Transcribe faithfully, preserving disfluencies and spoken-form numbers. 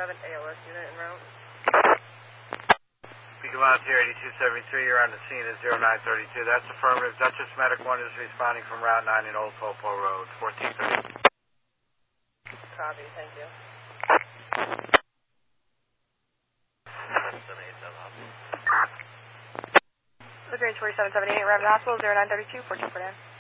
have an A L S unit en route? Beacon Volunteer eighty-two seventy-three, you're on the scene at zero nine thirty-two. That's affirmative. Dutchess Medic one is responding from Route nine in Old Topo Road, fourteen thirty. Copy, thank you. Lagrange forty-seven seventy-eight, Raven Hospital, zero nine thirty-two, fourteen for Dan.